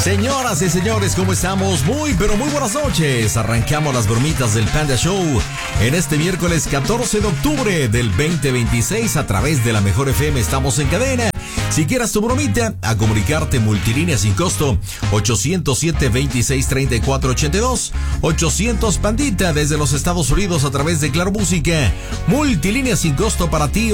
Señoras y señores, ¿cómo estamos? Muy, pero muy buenas noches. Arrancamos las bromitas del Panda Show en este miércoles 14 de octubre del 2026 a través de la Mejor FM. Estamos en cadena. Si quieres tu bromita, a comunicarte multilínea sin costo, 807-2634-82, 800 Pandita desde los Estados Unidos a través de Claro Música, multilínea sin costo para ti,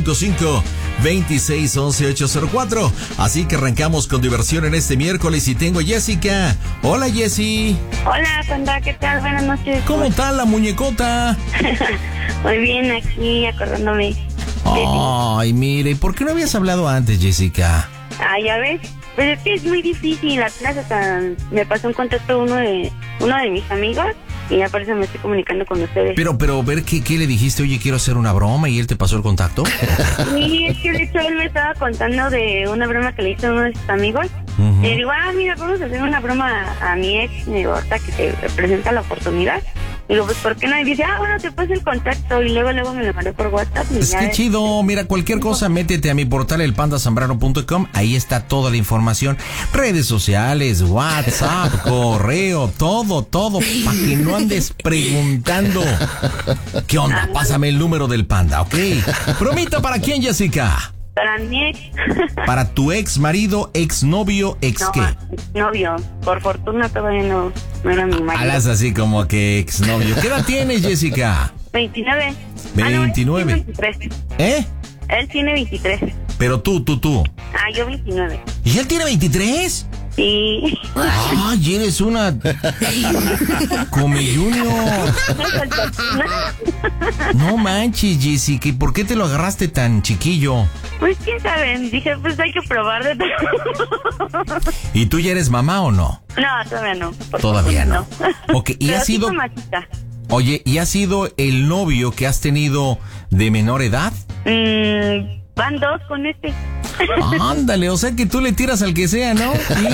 855-2611-804. Así que arrancamos con diversión en este miércoles y tengo a Jessica. Hola, Jessy. Hola, Panda, ¿qué tal? Buenas noches. ¿Cómo está la muñecota? Muy bien, aquí acordándome. Ay, mire, ¿por qué no habías hablado antes, Jessica? Ah, ya ves. Pues es que es muy difícil. Apenas hasta me pasó un contacto uno de mis amigos y ya por eso me estoy comunicando con ustedes. Pero, ver, ¿qué le dijiste? Oye, quiero hacer una broma y él te pasó el contacto. Sí, es que de hecho él me estaba contando de una broma que le hizo a uno de sus amigos. Uh-huh. Y digo, mira, vamos a hacer una broma a mi ex. Y digo, ahorita que te presenta la oportunidad. Digo, pues, ¿por qué no? Y dice, bueno, te paso el contacto. Y luego me lo mandé por WhatsApp. Y es que chido. Mira, cualquier cosa, métete a mi portal, elpandasambrano.com. Ahí está toda la información. Redes sociales, WhatsApp, correo, todo. Para que no andes preguntando. ¿Qué onda? Pásame el número del Panda, ¿ok? Bromita, ¿para quién, Jessica? Para mi ex. ¿Para tu ex marido, ex novio, ex no, qué? Novio. Por fortuna todavía no era mi marido. Alas así como que ex novio. ¿Qué edad tienes, Jessica? 29. 29. Él tiene 23. ¿Eh? Él tiene 23. Pero tú. Yo 29. ¿Y él tiene 23? Sí. Ay, eres una Come Junior. No manches, Jessica, ¿y por qué te lo agarraste tan chiquillo? Pues quién sabe, dije, pues hay que probar de todo. ¿Y tú ya eres mamá o no? No, todavía no. Todavía no. Ok, ¿y pero has sido? Oye, ¿y has sido el novio que has tenido de menor edad? Van 2 con este. Ándale, o sea que tú le tiras al que sea, ¿no?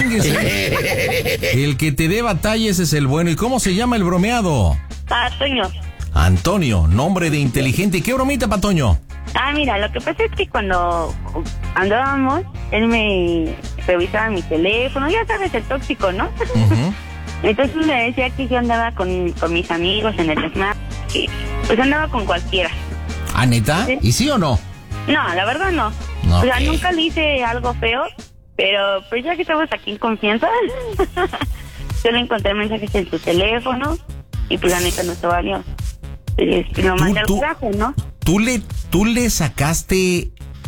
El que te dé batalla, ese es el bueno. ¿Y cómo se llama el bromeado? Toño. Antonio, nombre de inteligente. ¿Qué bromita para Toño? Mira, lo que pasa es que cuando andábamos, él me revisaba mi teléfono, ya sabes, el tóxico, ¿no? Uh-huh. Entonces me decía que yo andaba con mis amigos en el Snap, que pues andaba con cualquiera. ¿Ah, neta? ¿Sí? ¿Y sí o no? No, la verdad no. No. O sea, nunca le hice algo feo, pero pues ya que estamos aquí en confianza, yo le encontré mensajes en tu teléfono y pues la neta no se valió. Lo mandé al trabajo, ¿no? ¿Tú le sacaste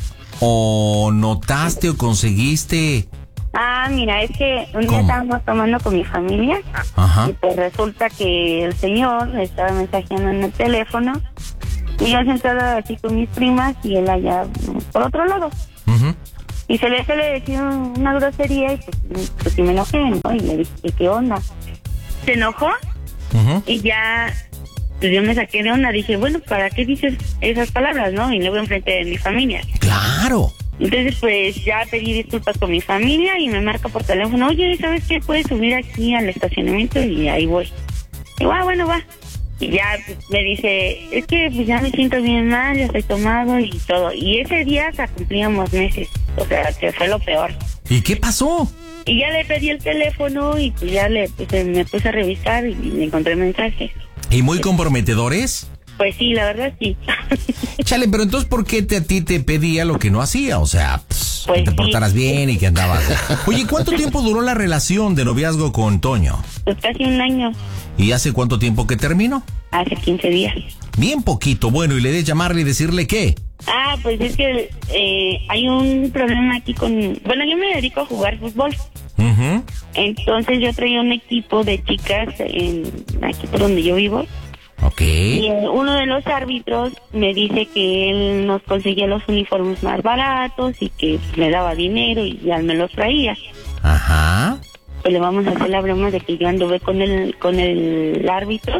o notaste o conseguiste? Mira, es que un día ¿Cómo? estábamos tomando con mi familia. Ajá. Y pues resulta que el señor me estaba mensajeando en el teléfono y yo sentada así con mis primas y él allá por otro lado. Uh-huh. Y se le decía una grosería y pues sí me enojé, ¿no? Y le dije, ¿qué onda? Se enojó. Uh-huh. Y ya pues yo me saqué de onda, dije, bueno, ¿para qué dices esas palabras, no? Y luego enfrente de mi familia. Claro. Entonces, pues, ya pedí disculpas con mi familia y me marca por teléfono, oye, ¿sabes qué? Puedes subir aquí al estacionamiento y ahí voy. Y bueno, va. Y ya pues, me dice, es que pues ya me siento bien mal, ya estoy tomado y todo. Y ese día hasta cumplíamos meses, o sea, que fue lo peor. ¿Y qué pasó? Y ya le pedí el teléfono y pues ya me puse a revisar y le encontré mensajes. ¿Y muy comprometedores? Pues sí, la verdad sí. Chale, pero entonces, ¿por qué a ti te pedía lo que no hacía? O sea, pues que te sí. portaras bien y que andabas. Oye, ¿cuánto tiempo duró la relación de noviazgo con Toño? Pues casi un año. ¿Y hace cuánto tiempo que terminó? Hace 15 días. Bien poquito. Bueno, ¿y le de llamarle y decirle qué? Pues es que hay un problema aquí con... Bueno, yo me dedico a jugar fútbol. Uh-huh. Entonces yo traía un equipo de chicas aquí por donde yo vivo. Ok. Y uno de los árbitros me dice que él nos conseguía los uniformes más baratos y que me daba dinero y ya me los traía. Ajá. Pues le vamos a hacer la broma de que yo anduve con el árbitro.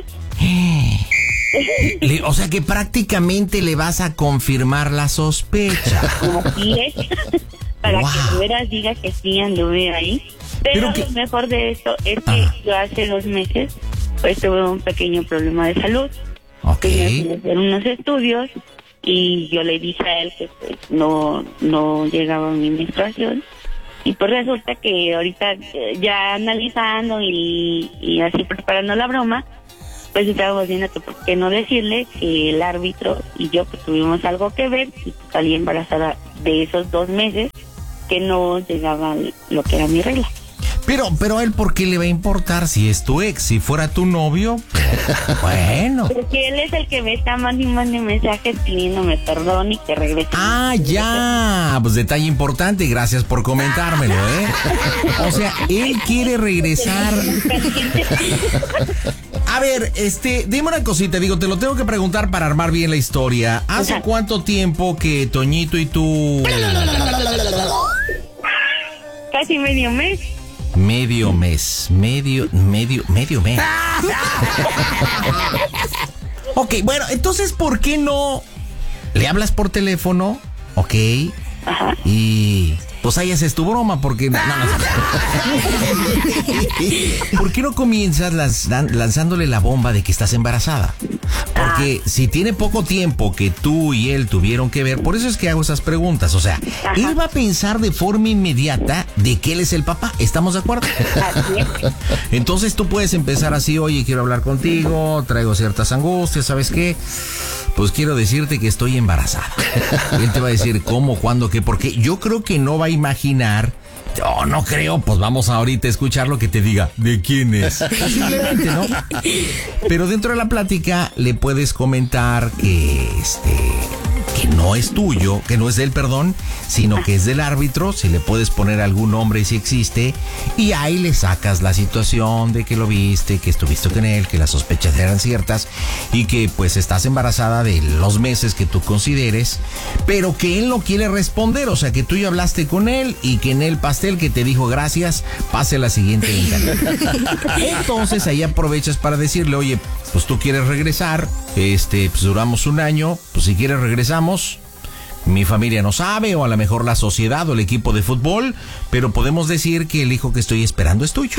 O sea que prácticamente le vas a confirmar la sospecha. Así es. Para Wow. que de veras diga que sí anduve ahí. Pero que... lo mejor de esto es que yo hace 2 meses pues tuve un pequeño problema de salud. Ok. Tenía que hacer unos estudios y yo le dije a él que pues no llegaba mi menstruación Y pues resulta que ahorita ya analizando y así preparando la broma, pues estábamos viendo que por qué no decirle que el árbitro y yo pues tuvimos algo que ver y pues, salí embarazada de esos 2 meses que no llegaba lo que era mi regla. Pero a él, ¿por qué le va a importar si es tu ex? Si fuera tu novio, bueno. Porque él es el que me está mandando mensajes pidiéndome perdón y que regrese. Ah, ya. Pues detalle importante, gracias por comentármelo, ¿eh? O sea, él quiere regresar. A ver, dime una cosita, digo, te lo tengo que preguntar para armar bien la historia. ¿Hace cuánto tiempo que Toñito y tú... Casi medio mes. Medio mes. Ok, bueno, entonces, ¿por qué no le hablas por teléfono? Ok. Ajá. Y pues ahí haces tu broma, porque... No. ¿Por qué no comienzas lanzándole la bomba de que estás embarazada? Porque si tiene poco tiempo que tú y él tuvieron que ver, por eso es que hago esas preguntas. O sea, él va a pensar de forma inmediata de que él es el papá. ¿Estamos de acuerdo? Entonces tú puedes empezar así: oye, quiero hablar contigo, traigo ciertas angustias, ¿sabes qué? Pues quiero decirte que estoy embarazada. Y él te va a decir cómo, cuándo, qué, por qué. Yo creo que no va a imaginar. Yo no creo, pues vamos ahorita a escuchar lo que te diga. ¿De quién es? Posiblemente, ¿no? Pero dentro de la plática le puedes comentar que que no es tuyo, que no es de él, perdón, sino que es del árbitro. Si le puedes poner algún nombre y si existe, y ahí le sacas la situación de que lo viste, que estuviste con él, que las sospechas eran ciertas y que pues estás embarazada de los meses que tú consideres, pero que él no quiere responder. O sea, que tú ya hablaste con él y que en el pastel que te dijo gracias, pase la siguiente ventanilla. Entonces ahí aprovechas para decirle: oye, pues tú quieres regresar, pues duramos 1 año, pues si quieres regresamos. Mi familia no sabe, o a lo mejor la sociedad o el equipo de fútbol, pero podemos decir que el hijo que estoy esperando es tuyo.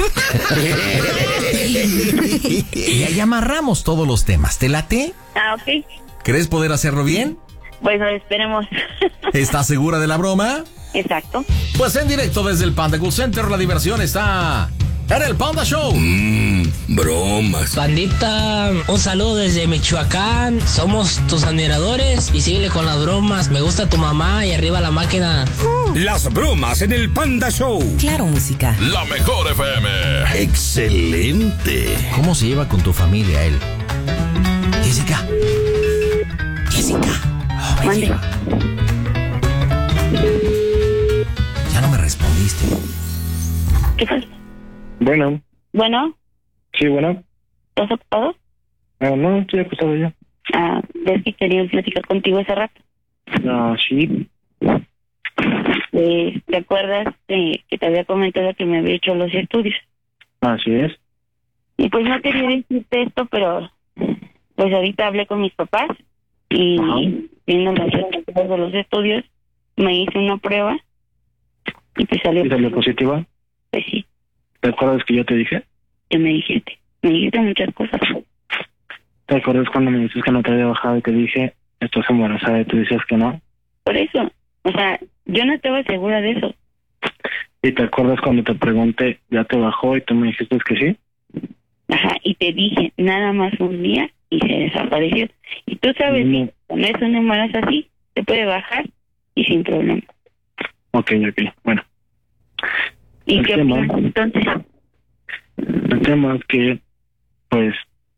Y ahí amarramos todos los temas. ¿Te late? Ok. ¿Crees poder hacerlo bien? Bueno, esperemos. ¿Estás segura de la broma? Exacto. Pues en directo desde el Panda Cool Center, la diversión está en el Panda Show. Bromas. Bandita, un saludo desde Michoacán. Somos tus admiradores y síguele con las bromas. Me gusta tu mamá y arriba la máquina. Las bromas en el Panda Show. Claro, música. La mejor FM. Excelente. ¿Cómo se lleva con tu familia él? Jessica. Oh, Mande. ya no me respondiste. ¿Qué fue? Bueno, Bueno, sí, bueno. ¿estás ocupado? No, estoy acostado ya. Ves que quería platicar contigo hace rato. Sí. ¿Te acuerdas que te había comentado que me había hecho los estudios? Así es. Y pues no quería decirte esto, pero pues ahorita hablé con mis papás y viendo los resultados de los estudios, me hice una prueba y pues salió. ¿Y salió positiva? Pues sí, ¿Te acuerdas que yo te dije? que me dijiste muchas cosas. ¿Te acuerdas cuando me dices que no te había bajado y te dije, estás embarazada, y tú dices que no? Por eso, o sea, yo no estaba segura de eso. ¿Y te acuerdas cuando te pregunté, ya te bajó y tú me dijiste que sí? Ajá, y te dije nada más un día y se desapareció. Y tú sabes que cuando es un embarazo así, se puede bajar y sin problema. Ok, bueno. ¿Y El qué tema- opinas entonces? El tema es que, pues,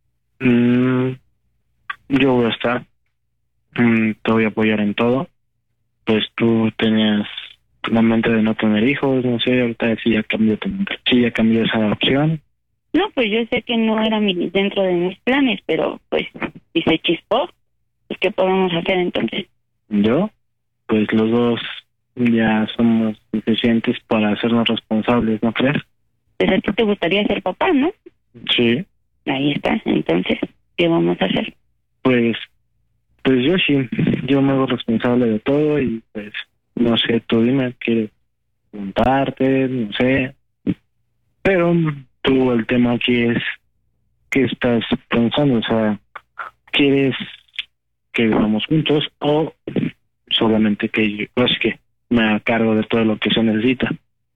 yo voy a estar, te voy a apoyar en todo. Pues tú tenías la mente de no tener hijos, no sé, ahorita sí ya cambió tu mente, sí ya cambió esa opción. No, pues yo sé que no era dentro de mis planes, pero pues si se chispó, pues ¿qué podemos hacer entonces? Yo, pues los dos ya somos suficientes para hacernos responsables, ¿no crees? Pues a ti te gustaría ser papá, ¿no? Sí. Ahí está, entonces, ¿qué vamos a hacer? Pues yo sí, yo me hago responsable de todo y pues, no sé, tú dime, ¿quieres preguntarte? No sé. Pero tú, el tema aquí es, ¿qué estás pensando? O sea, ¿quieres que vivamos juntos o solamente que yo, pues que me haga cargo de todo lo que se necesita?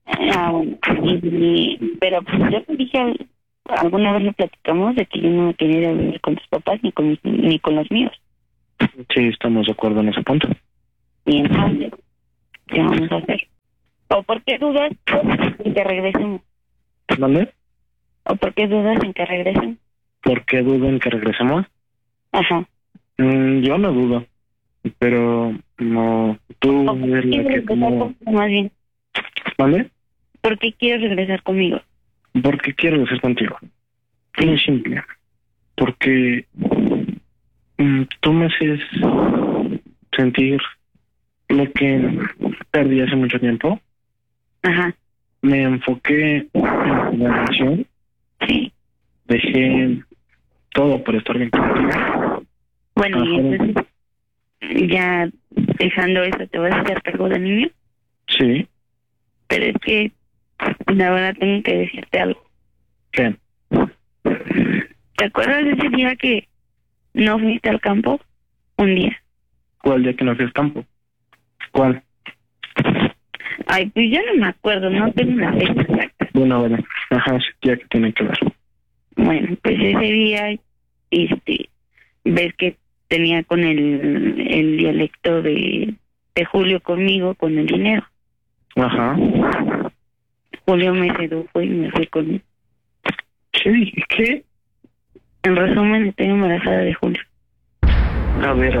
Bueno, pero pues yo te dije, alguna vez le platicamos de que yo no me quería ir a vivir con tus papás ni con los míos. Sí, estamos de acuerdo en ese punto. Y entonces, ¿qué vamos a hacer? ¿O por qué dudas en que regresemos? ¿Vale? ¿O por qué dudas en que regresemos? ¿Por qué dudo en que regresemos? Ajá. Yo no dudo, pero no, tú ¿O por qué eres la quieres que regresar como... conmigo, más bien? ¿Vale? ¿Por qué quieres regresar conmigo? Porque quiero decir contigo. Muy simple. Porque tú me haces sentir lo que perdí hace mucho tiempo. Ajá. Me enfoqué en la relación. Sí. Dejé todo por estar bien contigo. Bueno, y Ajá. entonces, ya dejando eso, ¿te vas a hacer cargo del niño? Sí. Pero es que, la verdad, tengo que decirte algo. ¿Qué? ¿Te acuerdas de ese día que no fuiste al campo? Un día. ¿Cuál día que no fui al campo? ¿Cuál? Ay, pues yo no me acuerdo, no tengo una fecha exacta. Bueno, vale. Ajá, ese día que tiene que ver. Bueno, pues ese día, ves que tenía con el dialecto de Julio conmigo, con el dinero. Ajá. Julio me sedujo y me fui con él. ¿Qué dije? ¿Qué? En resumen, estoy embarazada de Julio. A ver.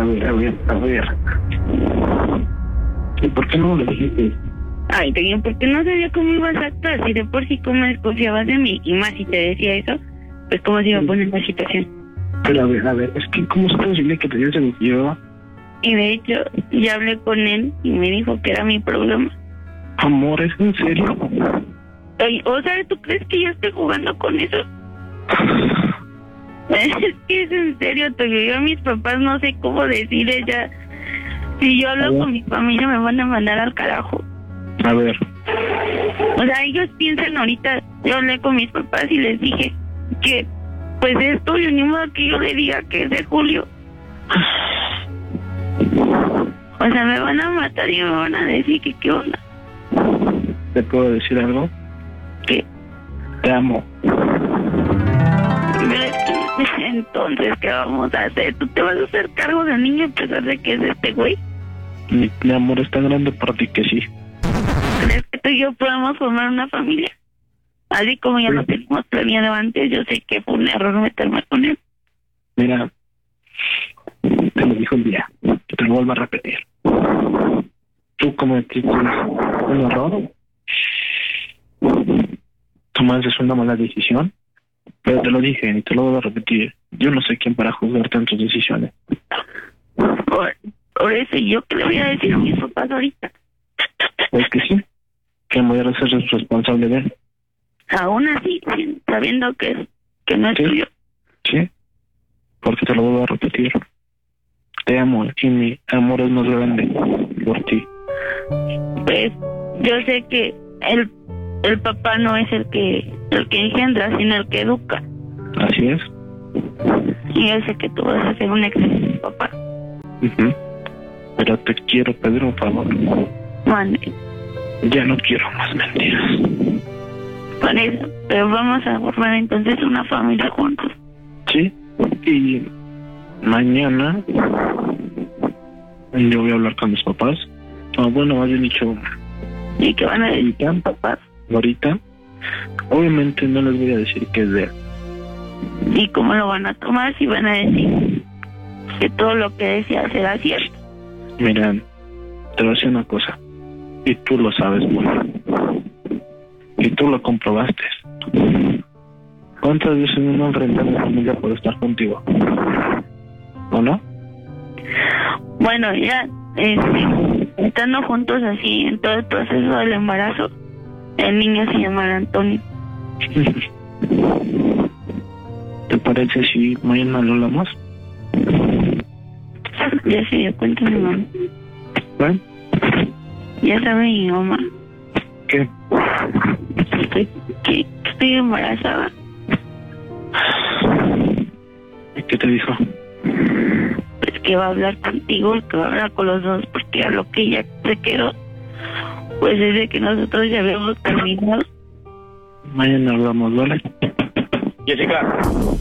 ¿Y por qué no me lo dijiste? Ay, Toño, porque no sabía cómo ibas a actuar. Si de por sí cómo desconfiabas de mí, y más si te decía eso, pues cómo se iba a poner la situación. Pero a ver, es que ¿cómo es posible que te dio seducido? Y de hecho, ya hablé con él y me dijo que era mi problema. Amor, ¿es en serio? Oye, o sea, ¿tú crees que yo estoy jugando con eso? Es que es en serio, Toño. Yo a mis papás no sé cómo decirles ya. Si yo hablo con mi familia me van a mandar al carajo. A ver. O sea, ellos piensan ahorita, yo hablé con mis papás y les dije que pues es tuyo, ni modo que yo le diga que es de Julio. O sea, me van a matar y me van a decir que qué onda. ¿Te puedo decir algo? ¿Qué? Te amo. Entonces, ¿qué vamos a hacer? ¿Tú te vas a hacer cargo del niño a pesar de que es este güey? Mi amor es tan grande para ti que sí. ¿Crees que tú y yo podemos formar una familia? Así como ya lo teníamos planeado antes, yo sé que fue un error meterme con él. Mira, te lo dijo un día, te lo vuelvo a repetir. Tú cometiste un error, tomaste una mala decisión, pero te lo dije y te lo vuelvo a repetir. Yo no sé quién para juzgarte en tus decisiones. Por eso, ¿yo qué le voy a decir a mis papás ahorita? Es que sí, que me voy a ser responsable de él. Aún así, sabiendo que no es ¿Sí? tuyo. Sí, porque te lo vuelvo a repetir. Te amo y mi amor es más grande por ti. Pues yo sé que el papá no es el que engendra, sino el que educa. Así es. Y yo sé que tú vas a ser un excelente papá. Ujú. Pero te quiero pedir un favor. Mande. Ya no quiero más mentiras. Por eso, pero vamos a formar entonces una familia juntos. Sí, y mañana yo voy a hablar con mis papás. Bueno, más bien dicho, ¿Y qué van a decir mis papás? ahorita. Obviamente no les voy a decir que es de él. ¿Y cómo lo van a tomar si van a decir que todo lo que decía será cierto? Mira, te voy a decir una cosa, y tú lo sabes muy bien. Y tú lo comprobaste. ¿Cuántas veces me he enfrentado a mi familia por estar contigo? ¿O no? Bueno, ya estando juntos así en todo el proceso del embarazo, el niño se llamará Antonio. ¿Te parece si mañana lo hablamos? Ya se dio cuenta mi mamá. ¿Eh? Ya sabe mi mamá ¿Qué? que estoy embarazada. ¿Qué te dijo? Pues que va a hablar contigo y que va a hablar con los dos, porque a lo que ella se quedó Pues desde que nosotros ya habíamos terminado. Mañana hablamos, ¿vale? Jessica.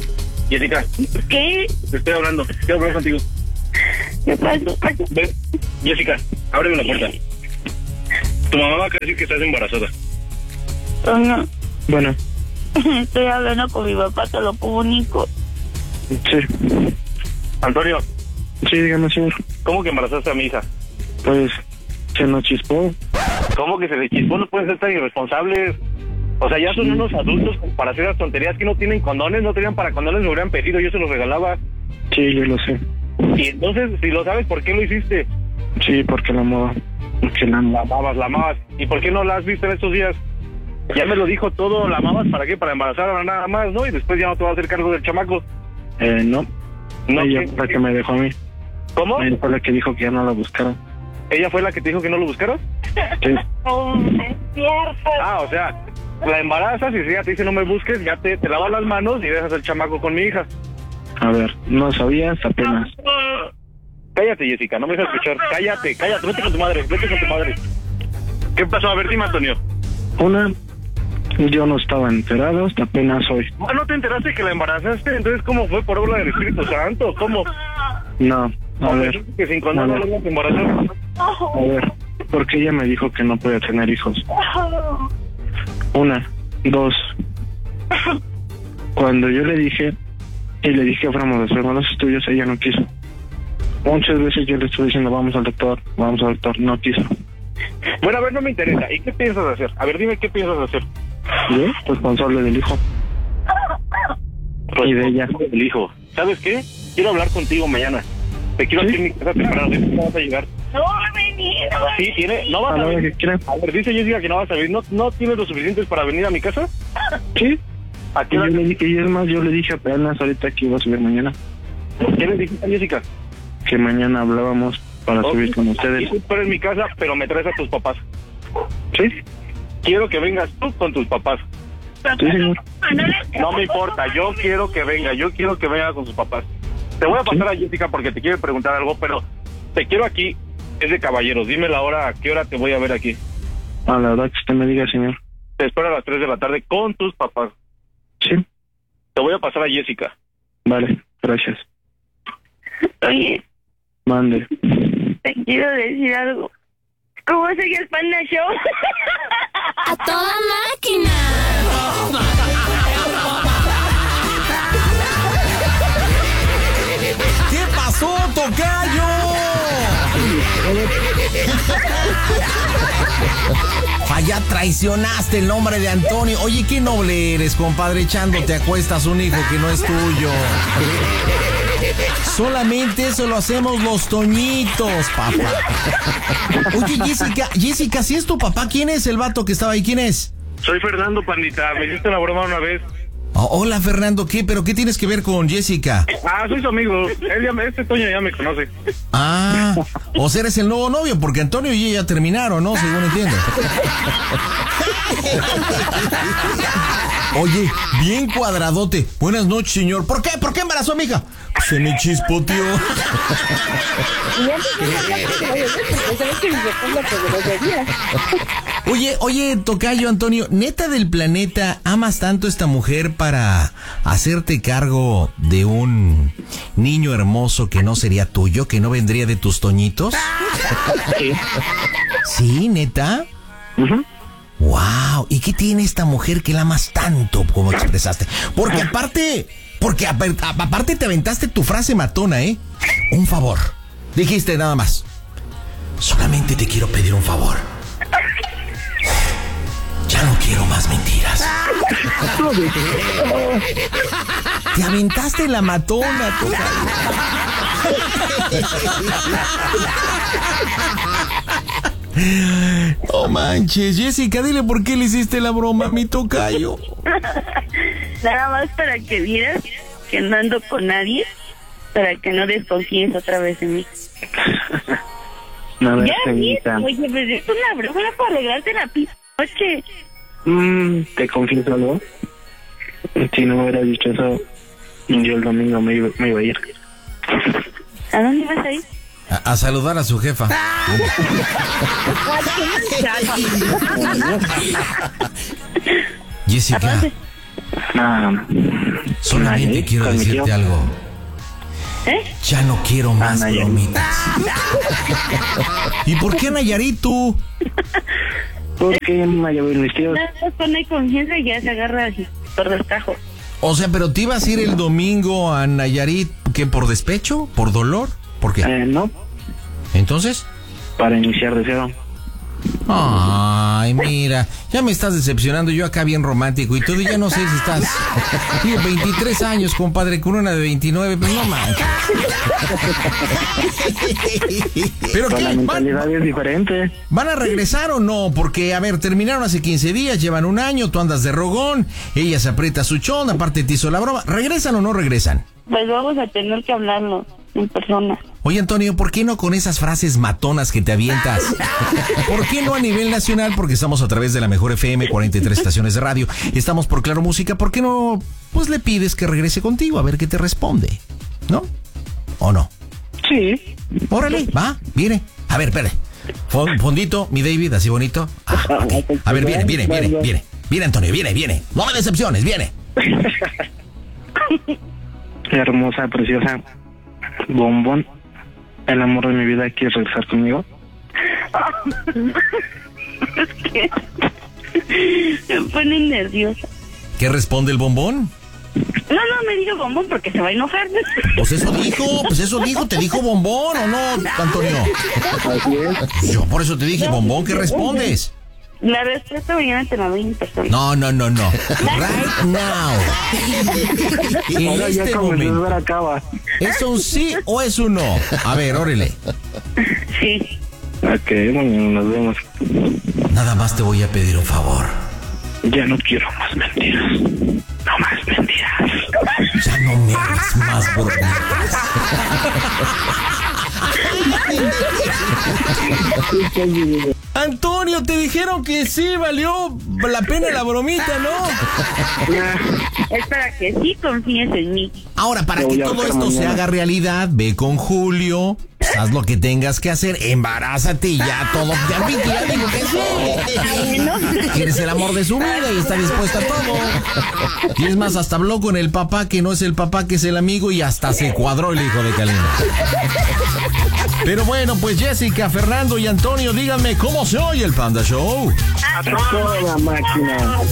¿Qué? Te estoy hablando. Quiero hablar contigo. ¿Qué pasó? Ven, Jessica, ábreme la puerta. Tu mamá va a decir que estás embarazada. Oh, no. Bueno, Estoy hablando con mi papá, te lo comunico. sí. Antonio, Sí, dígame, señor. ¿cómo que embarazaste a mi hija? Pues, se nos chispó. ¿Cómo que se le chispó? No pueden ser tan irresponsables. O sea, ya son unos adultos para hacer las tonterías que no tienen condones, no tenían para condones, me hubieran pedido, yo se los regalaba. Sí, yo lo sé. Y entonces, si lo sabes, ¿por qué lo hiciste? Sí, porque la amaba. Porque la amaba. La amabas. ¿Y por qué no la has visto en estos días? Ya me lo dijo todo, ¿la amabas para qué? Para embarazar nada más, ¿no? Y después ya no te vas a hacer cargo del chamaco. No. No, Ella ¿qué? fue la que me dejó a mí. ¿Cómo? Ella fue la que dijo que ya no la buscara. ¿Ella fue la que te dijo que no lo buscaras? Sí. Oh, es cierto. Ah, o sea, la embarazas y si ella te dice no me busques, ya te lavas las manos y dejas el chamaco con mi hija. A ver, no sabías apenas. Cállate, Jessica, no me dejas escuchar. Cállate, vete con tu madre. ¿Qué pasó? A ver, dime, Antonio. Una, yo no estaba enterado hasta apenas hoy. Ah, ¿no te enteraste que la embarazaste? Entonces, ¿cómo fue? ¿Por obra del Espíritu Santo? ¿Cómo? No, a ¿O ver, que sin condón no lo embarazar? a ver, porque ella me dijo que no podía tener hijos. Una, dos. Cuando yo le dije, y le dije fuéramos a hacer los estudios, ella no quiso. Muchas veces yo le estuve diciendo, vamos al doctor, no quiso. Bueno, a ver, no me interesa. ¿Y qué piensas hacer? A ver, dime, ¿qué piensas hacer? Yo, responsable del hijo. Y de ella. El hijo. ¿Sabes qué? Quiero hablar contigo mañana. Te quiero ¿Sí? hacer mi casa temprano. ¿De qué vas a llegar? No va a venir, no va a Sí, tiene. ¿No vas A a la hora venir? que quiera. A ver, dice Jessica que no vas a venir. ¿No tienes lo suficientes para venir a mi casa? Sí. ¿A Y qué yo hora? le dije, y es más, yo le dije apenas ahorita que iba a subir mañana. ¿Qué le dijiste a Jessica? Que mañana hablábamos para subir con ustedes. Y tú eres mi casa, pero me traes a tus papás. ¿Sí? Quiero que vengas tú con tus papás. Sí, señor. No me importa, yo quiero que venga con sus papás. Te voy a pasar a Jessica porque te quiero preguntar algo, pero te quiero aquí, es de caballeros. Dime la hora, ¿a qué hora te voy a ver aquí? A la hora que usted me diga, señor. Te espero a las 3 de la tarde con tus papás. Sí. Te voy a pasar a Jessica. Vale, gracias. Oye, Mande. te quiero decir algo. ¿Cómo sigue el Panda Show? ¡A toda máquina! ¿Qué pasó, tocayo? Allá traicionaste el nombre de Antonio. Oye, qué noble eres, compadre, echándote a cuestas un hijo que no es tuyo. Solamente eso lo hacemos los toñitos, papá. Oye, Jessica, si es tu papá, ¿quién es el vato que estaba ahí? ¿Quién es? Soy Fernando, pandita. Me hiciste una broma una vez. Oh, hola, Fernando, ¿qué? ¿Pero qué tienes que ver con Jessica? Ah, soy su amigo. Este Toño ya me conoce. Ah, o sea, eres el nuevo novio, porque Antonio y ella ya terminaron, ¿no? Según entiendo. Oye, bien cuadradote. Buenas noches, señor. ¿Por qué? ¿Por qué embarazó a mi hija? Se me chispoteó. Oye, tocayo Antonio, ¿neta del planeta amas tanto a esta mujer para hacerte cargo de un niño hermoso que no sería tuyo, que no vendría de tus toñitos? ¿Sí, neta? Wow, ¿y qué tiene esta mujer que la amas tanto, como expresaste? Porque aparte te aventaste tu frase matona, ¿eh? Un favor. Dijiste nada más. Solamente te quiero pedir un favor. Ya no quiero más mentiras. Te aventaste la matona, no manches, Jessica, dile por qué le hiciste la broma a mi tocayo. Nada más para que vieras que no ando con nadie, para que no desconfíes otra vez en mí. A ver, Ya, señorita. oye, pues es una broma para alegrarte la noche. ¿Te confieso algo? Si no me hubiera dicho eso, yo el domingo me iba a ir. ¿A dónde vas a ir? A saludar a su jefa. Jessica, solamente Nayarit, quiero con mi decirte tío. algo. Ya no quiero más Nayarit. bromitas. ¿Y por qué Nayarit tú? Porque me llevo mis tíos. Nada más cuando hay confianza ya se agarra así por descajo. O sea, pero te ibas a ir el domingo a Nayarit, ¿qué? ¿Por despecho? ¿Por dolor? ¿Por qué? No, Entonces. para iniciar de cero. Ay, mira, ya me estás decepcionando. Yo acá bien romántico y todo, y ya no sé si estás. Tío, 23 años, compadre, con una de 29, pues no manches. ¿Pero Con la qué? mentalidad es diferente. ¿Van a regresar o no? Porque, a ver, terminaron hace 15 días, llevan un año, tú andas de rogón, ella se aprieta su chón, aparte te hizo la broma. ¿Regresan o no regresan? Pues vamos a tener que hablarlo en persona. Oye, Antonio, ¿por qué no con esas frases matonas que te avientas? ¿Por qué no a nivel nacional? Porque estamos a través de la Mejor FM, 43 estaciones de radio. Estamos por Claro Música. ¿Por qué no, pues le pides que regrese contigo a ver qué te responde? ¿No? ¿O no? Sí. Órale, va, viene. A ver, espere. Fondito, mi David, así bonito. Ah, ok. A ver, viene. Viene, Antonio, viene. No me decepciones, viene. Hermosa, preciosa. Bombón. El amor de mi vida, ¿quieres regresar conmigo? Me pone nerviosa. ¿Qué responde el bombón? No me diga bombón porque se va a enojar. Pues eso dijo, ¿te dijo bombón o no, Antonio? Así es. Yo por eso te dije, bombón, ¿qué respondes? La respuesta mañana te la doy en persona. No. Right now. En Ahora ya este comenzó a momento. ver acaba. ¿Es un sí o es un no? A ver, órale. Sí. Ok, bueno, nos vemos. Nada más te voy a pedir un favor. Ya no quiero más mentiras. No más mentiras. Ya no me hagas más bromitas. Antonio, te dijeron que sí valió la pena la bromita, ¿no? Es para que sí confíes en mí. Ahora, para Lo que voy a todo hacer esto se mañana. haga realidad, ve con Julio, haz lo que tengas que hacer, embarázate y ya todo. Ya digo que sí. Eres el amor de su vida y está dispuesta a todo. Y es más, hasta habló con el papá que no es el papá, que es el amigo, y hasta se cuadró el hijo de Calina. Pero bueno, pues Jessica, Fernando y Antonio, díganme cómo se oye el Panda Show. A toda máquina.